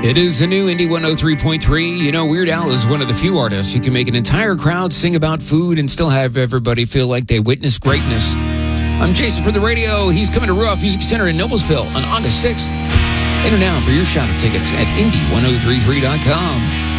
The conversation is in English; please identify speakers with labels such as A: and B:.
A: It is a new Indie 103.3. You know, Weird Al is one of the few artists who can make an entire crowd sing about food and still have everybody feel like they witnessed greatness. I'm Jason for the radio. He's coming to Ruoff Music Center in Noblesville on August 6th. Enter now for your shot of tickets at indie1033.com.